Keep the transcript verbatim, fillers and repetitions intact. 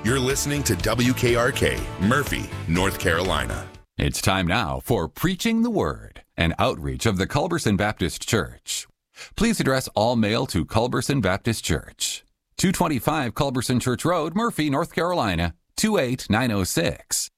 You're listening to W K R K, Murphy, North Carolina. It's time now for Preaching the Word, an outreach of the Culberson Baptist Church. Please address all mail to Culberson Baptist Church, two twenty-five Culberson Church Road, Murphy, North Carolina, two eight nine oh six.